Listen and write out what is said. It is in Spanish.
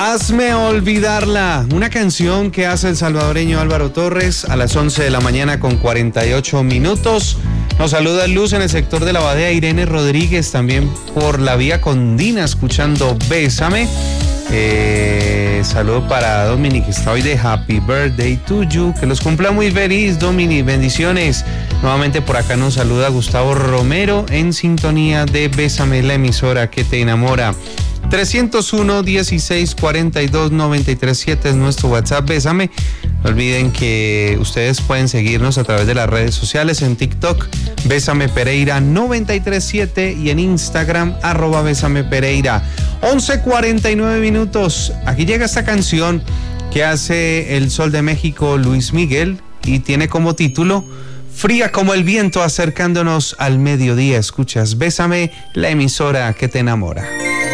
Hazme olvidarla, una canción que hace el salvadoreño Álvaro Torres a las 11 de la mañana con 48 minutos. Nos saluda Luz en el sector de la Badea, Irene Rodríguez también por la vía Condina escuchando Bésame. Saludo para Dominic, está hoy de Happy Birthday to you, que los cumpla muy feliz, Dominic, bendiciones. Nuevamente por acá nos saluda Gustavo Romero en sintonía de Bésame, la emisora que te enamora. 301-1642-937 es nuestro WhatsApp, Bésame. No olviden que ustedes pueden seguirnos a través de las redes sociales, en TikTok, Bésame Pereira 937 y en Instagram, @Bésame Pereira. 11:49 minutos. Aquí llega esta canción que hace el Sol de México, Luis Miguel, y tiene como título Fría como el viento, acercándonos al mediodía. Escuchas Bésame, la emisora que te enamora.